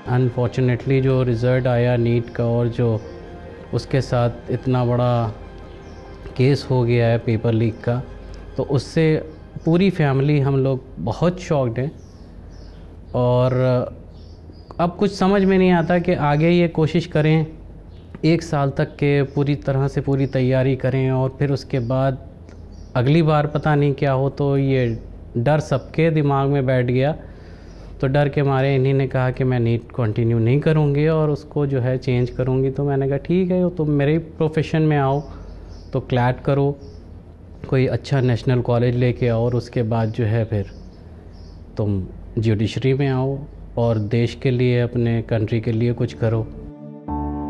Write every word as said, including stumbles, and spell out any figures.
Unfortunately जो result आया NEET का और जो उसके साथ इतना बड़ा केस हो गया है पेपर लीक का, तो उससे पूरी फैमिली हम लोग बहुत शॉक्ड हैं। और अब कुछ समझ में नहीं आता कि आगे ये कोशिश करें एक साल तक के पूरी तरह से पूरी तैयारी करें और फिर उसके बाद अगली बार पता नहीं क्या हो। तो ये डर सबके दिमाग में बैठ गया, तो डर के मारे इन्हीं ने कहा कि मैं नीट कंटिन्यू नहीं करूँगी और उसको जो है चेंज करूँगी। तो मैंने कहा ठीक है, तुम मेरे प्रोफेशन में आओ तो क्लैट करो, कोई अच्छा नेशनल कॉलेज लेके आओ और उसके बाद जो है फिर तुम जुडिशरी में आओ और देश के लिए अपने कंट्री के लिए कुछ करो।